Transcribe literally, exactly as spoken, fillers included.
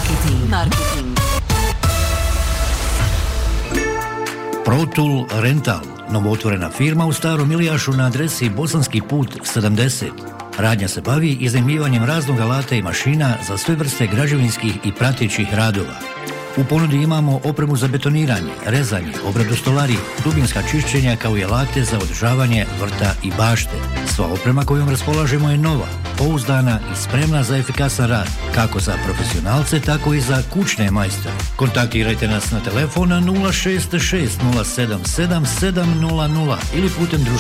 Marketing. Marketing. ProTool Rental, novootvorena firma u Starom Ilijašu na adresi Bosanski put sedamdeset. Radnja se bavi iznajmljivanjem raznog alata i mašina za sve vrste građevinskih i pratećih radova. U ponudi imamo opremu za betoniranje, rezanje, obradu stolarije, dubinska čišćenja kao i alate za održavanje vrta i bašte. Sva oprema kojom raspolažemo je nova, pouzdana i spremna za efikasan rad, kako za profesionalce, tako i za kućne majstore. Kontaktirajte nas na telefon nula šest šest nula sedam sedam sedam nula nula ili putem društvenih